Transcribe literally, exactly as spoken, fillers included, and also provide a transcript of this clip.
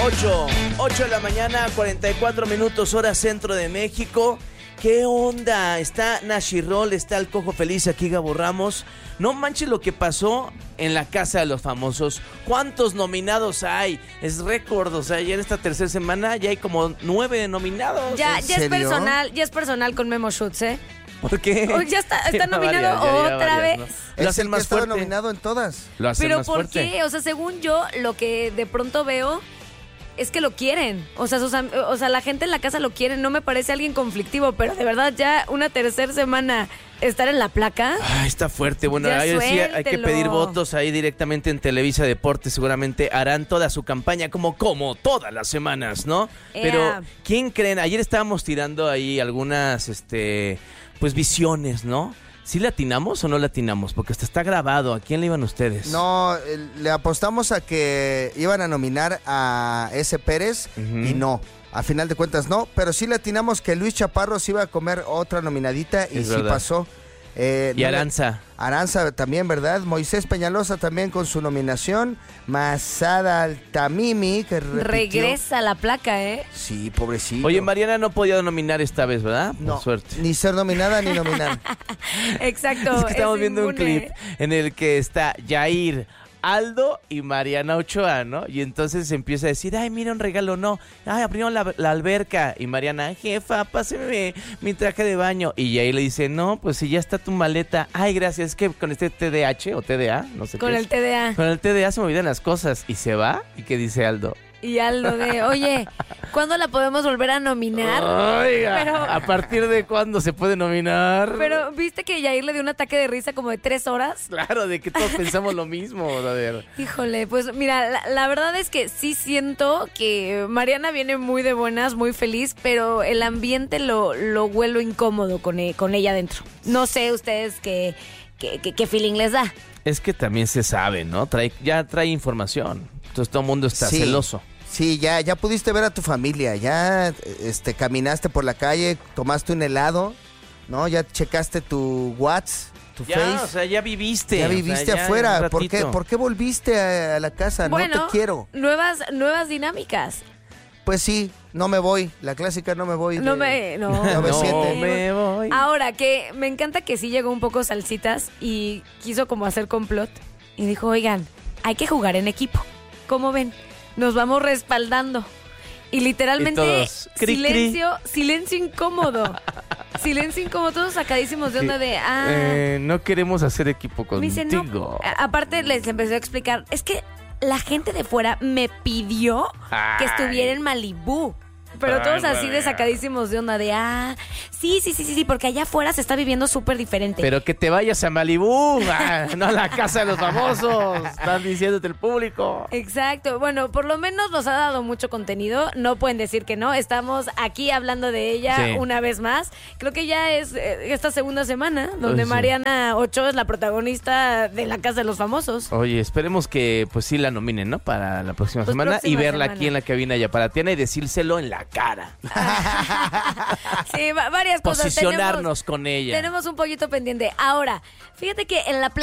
ocho, ocho de la mañana, cuarenta y cuatro minutos, hora centro de México. ¿Qué onda? Está Nashirol, está el Cojo Feliz, aquí Gabo Ramos. No manches lo que pasó en la Casa de los Famosos. ¿Cuántos nominados hay? Es récord, o sea, ya en esta tercera semana ya hay como nueve nominados. Ya, ¿En ya es serio? personal, ya es personal con Memo Schutz, ¿eh? ¿Por qué? Oh, ya está, está Ya nominado varias, ya, ya otra varias, vez. ¿no? Lo hacen más estaba fuerte. nominado en todas. Lo hacen Pero más ¿por fuerte. qué? O sea, según yo, lo que de pronto veo es que lo quieren. O sea, sus am- o sea, la gente en la casa lo quiere. No me parece alguien conflictivo, pero de verdad ya una tercera semana estar en la placa. Ay, está fuerte. Bueno, Ya ahí decía, hay que suéltelo. pedir votos ahí directamente en Televisa Deportes. Seguramente harán toda su campaña como, como todas las semanas, ¿no? Ea. Pero, ¿quién creen? Ayer estábamos tirando ahí algunas, este, pues visiones, ¿no? ¿Sí le atinamos o no le atinamos? Porque hasta está grabado. ¿A quién le iban ustedes? No, eh, le apostamos a que iban a nominar a ese Pérez Ujú. y no. A final de cuentas no, pero sí le atinamos que Luis Chaparro se iba a comer otra nominadita y Es sí verdad. pasó. Eh, Y no le- Aranza. Aranza también, ¿verdad? Moisés Peñalosa también con su nominación. Masada Altamimi, que repitió. Regresa a la placa, ¿eh? Sí, pobrecito. Oye, Mariana no podía nominar esta vez, ¿verdad? no, Por suerte. ni ser nominada ni nominada. Exacto. Es que estamos es viendo un inmune. clip en el que está Yair, Aldo y Mariana Ochoa, ¿no? Y entonces se empieza a decir, ay, mira un regalo, no. Ay, abrieron la, la alberca. Y Mariana, jefa, páseme mi traje de baño. Y Yair le dice, no, pues si ya está tu maleta. Ay, gracias, es que con este T D A H o T D A, no sé Con qué el es. T D A. Con el T D A se me olvidan las cosas. Y se va, ¿y qué dice Aldo? Y Aldo de, oye, ¿cuándo la podemos volver a nominar? Oiga, Pero- ¿a partir de cuándo se puede nominar? Pero, ¿viste que Yair le dio un ataque de risa como de tres horas? Claro, de que todos pensamos lo mismo, brother. Híjole, pues mira, la, la verdad es que sí siento que Mariana viene muy de buenas, muy feliz, pero el ambiente lo, lo huelo incómodo con, e- con ella adentro. No sé ustedes qué, qué, qué, qué feeling les da. Es que también se sabe, ¿no? Trae, ya trae información. Entonces todo el mundo está Sí. celoso. Sí, ya, ya pudiste ver a tu familia, ya este, caminaste por la calle, tomaste un helado, ¿no? Ya checaste tu WhatsApp, tu Ya, Face. o sea, ya viviste. Ya o sea, viviste ya un afuera. ¿Por qué, ratito. ¿Por qué volviste a, a la casa? Bueno, no te quiero. Nuevas, nuevas dinámicas. Pues sí, no me voy. La clásica no me voy. No de- me, no. nueve No siete. me voy. Ahora, que me encanta que sí llegó un poco salsitas y quiso como hacer complot y dijo, oigan, hay que jugar en equipo. ¿Cómo ven? Nos vamos respaldando. Y literalmente, Y todos, cri, cri. silencio, silencio incómodo. Silencio incómodo, todos sacadísimos de onda de, ah, Eh, no queremos hacer equipo me dice, no. contigo. A- Aparte les empezó a explicar, es que la gente de fuera me pidió que Ay. estuviera en Malibú. Pero Ay, todos así güey. de sacadísimos de onda de, ah, sí, sí, sí, sí, sí, porque allá afuera se está viviendo súper diferente. Pero que te vayas a Malibú, ah, no a la casa de los famosos. Están diciéndote el público. Exacto. Bueno, por lo menos nos ha dado mucho contenido. No pueden decir que no. Estamos aquí hablando de ella Sí. una vez más. Creo que ya es eh, esta segunda semana donde Uy, sí. Mariana Ochoa es la protagonista de La Casa de los Famosos. Oye, esperemos que pues sí la nominen, ¿no? Para la próxima Pues semana y próxima verla semana. aquí en la cabina Yaparatiana y decírselo en la cara. Sí, va- varias cosas. Posicionarnos Tenemos- con ella. Tenemos un poquito pendiente. Ahora, fíjate que en la